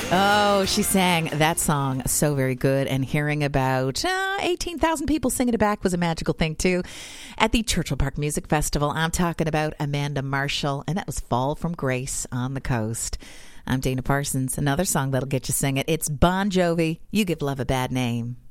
Oh, she sang that song so very good, and hearing about 18,000 people singing it back was a magical thing too. At the Churchill Park Music Festival, I'm talking about Amanda Marshall, and that was Fall from Grace on the Coast. I'm Dana Parsons. Another song that'll get you singing. It's Bon Jovi, You Give Love a Bad Name.